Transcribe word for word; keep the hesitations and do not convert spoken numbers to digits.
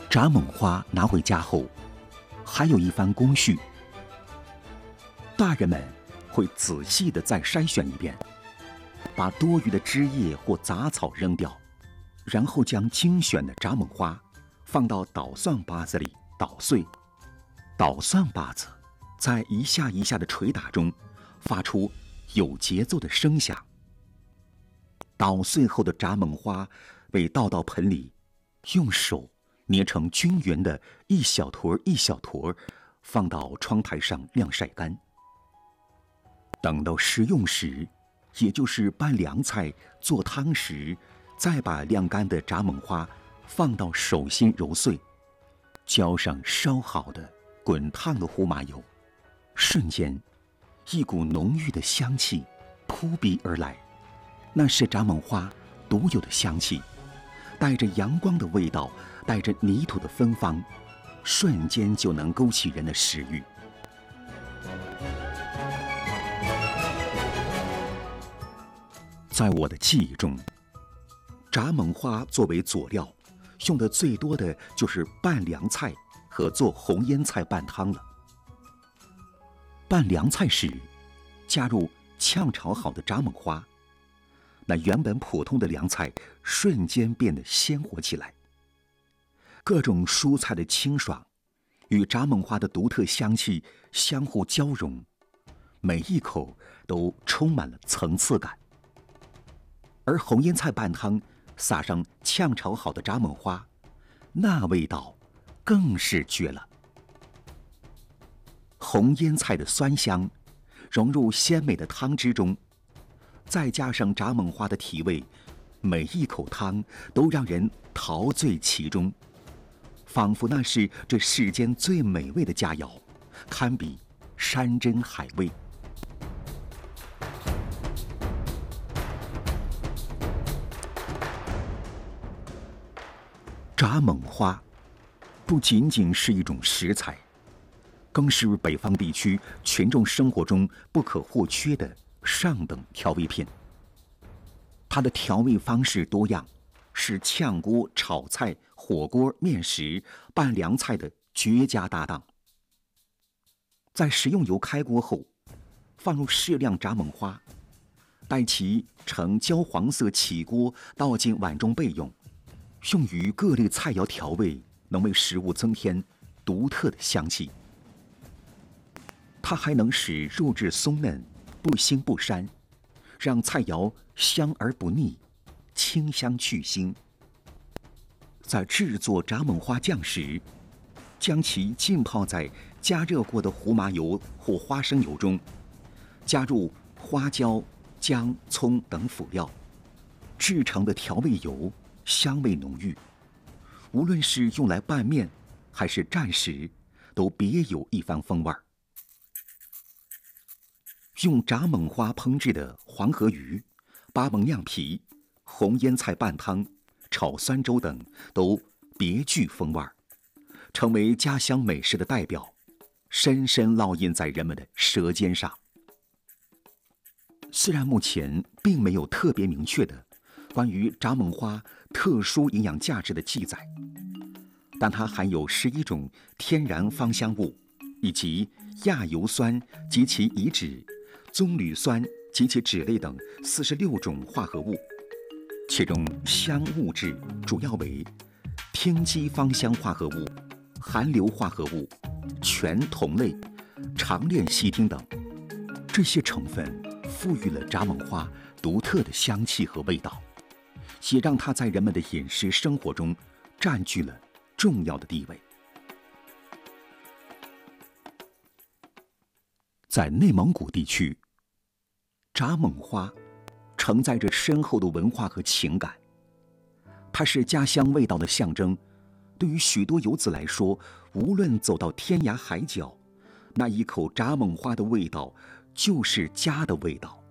蚱蜢花拿回家后，还有一番工序。大人们会仔细地再筛选一遍，把多余的枝叶或杂草扔掉，然后将精选的蚱蜢花放到捣蒜把子里捣碎。捣蒜把子在一下一下的捶打中发出有节奏的声响。捣碎后的蚱蜢花被倒到盆里，用手捏成均匀的一小坨一小坨，放到窗台上晾晒干。等到食用时，也就是拌凉菜做汤时，再把晾干的蚱蜢花放到手心揉碎，浇上烧好的滚烫的胡麻油，瞬间一股浓郁的香气扑鼻而来。那是蚱蜢花独有的香气，带着阳光的味道，带着泥土的芬芳，瞬间就能勾起人的食欲。在我的记忆中，蚱蜢花作为佐料，用的最多的就是拌凉菜和做红腌菜拌汤了。拌凉菜时，加入炝炒好的蚱蜢花，那原本普通的凉菜瞬间变得鲜活起来。各种蔬菜的清爽与蚱蜢花的独特香气相互交融，每一口都充满了层次感。而红腌菜拌汤撒上炝炒好的蚱蜢花，那味道更是绝了。红腌菜的酸香融入鲜美的汤汁中，再加上蚱蜢花的提味，每一口汤都让人陶醉其中，仿佛那是这世间最美味的佳肴，堪比山珍海味。蚱蜢花不仅仅是一种食材，更是北方地区群众生活中不可或缺的上等调味品。它的调味方式多样，是炝锅、炒菜、火锅、面食、拌凉菜的绝佳搭档。在食用油开锅后，放入适量蚱蜢花，待其呈焦黄色起锅，倒进碗中备用。用于各类菜肴调味，能为食物增添独特的香气。它还能使肉质松嫩，不腥不膻，让菜肴香而不腻，清香去腥。在制作蚱蜢花酱时，将其浸泡在加热过的胡麻油或花生油中，加入花椒、姜、葱等辅料，制成的调味油香味浓郁，无论是用来拌面还是蘸食，都别有一番风味儿。用蚱蜢花烹制的黄河鱼、八蒙酿皮、红腌菜拌汤、炒酸粥等都别具风味儿，成为家乡美食的代表，深深烙印在人们的舌尖上。虽然目前并没有特别明确的关于蚱蜢花特殊营养价值的记载，但它含有十一种天然芳香物，以及亚油酸及其乙酯、棕榈酸及其酯类等四十六种化合物，其中香物质主要为烃基芳香化合物、含硫化合物、醛酮类、长链烯烃等。这些成分赋予了蚱蜢花独特的香气和味道，也让它在人们的饮食生活中占据了重要的地位。在内蒙古地区，蚱蜢花承载着深厚的文化和情感，它是家乡味道的象征。对于许多游子来说，无论走到天涯海角，那一口蚱蜢花的味道就是家的味道。